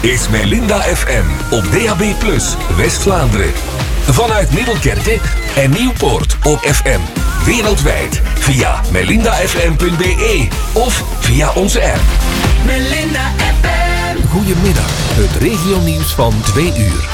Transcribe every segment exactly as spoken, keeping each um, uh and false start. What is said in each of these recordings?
is Melinda F M op D A B plus, West-Vlaanderen. Vanuit Middelkerke en Nieuwpoort op F M. Wereldwijd via melinda f m punt b e of via onze app. Melinda F M. Goedemiddag, het regionieuws van twee uur.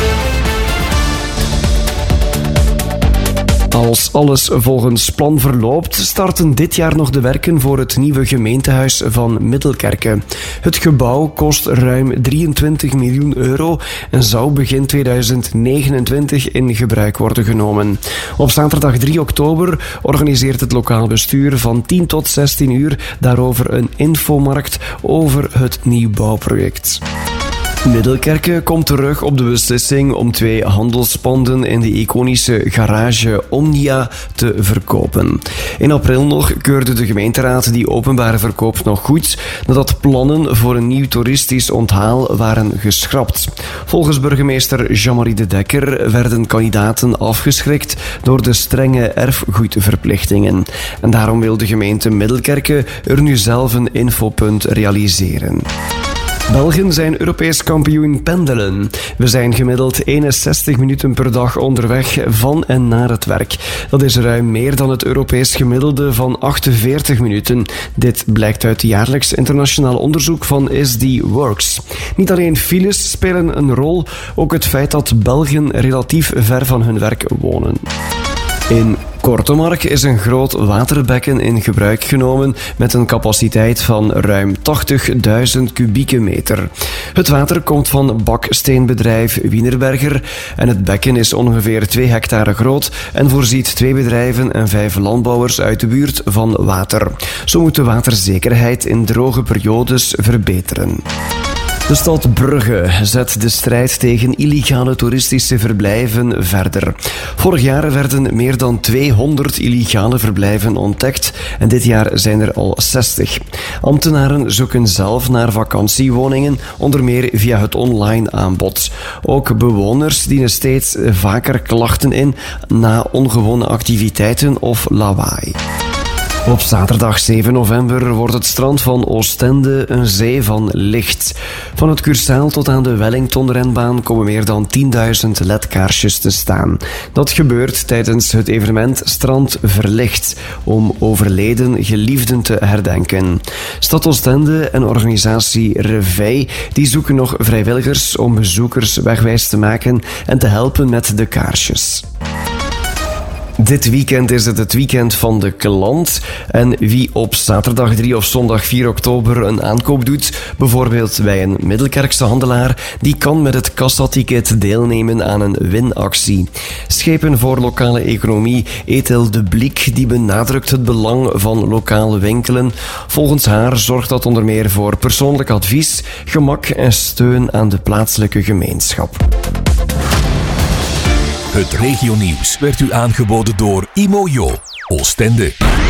Als alles volgens plan verloopt, starten dit jaar nog de werken voor het nieuwe gemeentehuis van Middelkerke. Het gebouw kost ruim drieëntwintig miljoen euro en zou begin tweeduizend negenentwintig in gebruik worden genomen. Op zaterdag drie oktober organiseert het lokaal bestuur van tien tot zestien uur daarover een infomarkt over het nieuwbouwproject. Middelkerke komt terug op de beslissing om twee handelspanden in de iconische garage Omnia te verkopen. In april nog keurde de gemeenteraad die openbare verkoop nog goed, nadat plannen voor een nieuw toeristisch onthaal waren geschrapt. Volgens burgemeester Jean-Marie de Dekker werden kandidaten afgeschrikt door de strenge erfgoedverplichtingen. En daarom wil de gemeente Middelkerke er nu zelf een infopunt realiseren. Belgen zijn Europees kampioen pendelen. We zijn gemiddeld eenenzestig minuten per dag onderweg van en naar het werk. Dat is ruim meer dan het Europees gemiddelde van achtenveertig minuten. Dit blijkt uit jaarlijks internationaal onderzoek van S D Works. Niet alleen files spelen een rol, ook het feit dat Belgen relatief ver van hun werk wonen. In Kortemark is een groot waterbekken in gebruik genomen met een capaciteit van ruim tachtigduizend kubieke meter. Het water komt van baksteenbedrijf Wienerberger en het bekken is ongeveer twee hectare groot en voorziet twee bedrijven en vijf landbouwers uit de buurt van water. Zo moet de waterzekerheid in droge periodes verbeteren. De stad Brugge zet de strijd tegen illegale toeristische verblijven verder. Vorig jaar werden meer dan tweehonderd illegale verblijven ontdekt en dit jaar zijn er al zestig. Ambtenaren zoeken zelf naar vakantiewoningen, onder meer via het online aanbod. Ook bewoners dienen steeds vaker klachten in na ongewone activiteiten of lawaai. Op zaterdag zeven november wordt het strand van Oostende een zee van licht. Van het Cursaal tot aan de Wellington-renbaan komen meer dan tienduizend L E D-kaarsjes te staan. Dat gebeurt tijdens het evenement Strand Verlicht, om overleden geliefden te herdenken. Stad Oostende en organisatie Reveil die zoeken nog vrijwilligers om bezoekers wegwijs te maken en te helpen met de kaarsjes. Dit weekend is het het weekend van de klant en wie op zaterdag drie of zondag vier oktober een aankoop doet, bijvoorbeeld bij een Middelkerkse handelaar, die kan met het kassaticket deelnemen aan een winactie. Schepen voor lokale economie Ethel de Bliek die benadrukt het belang van lokale winkelen. Volgens haar zorgt dat onder meer voor persoonlijk advies, gemak en steun aan de plaatselijke gemeenschap. Het regionieuws werd u aangeboden door Imojo, Oostende.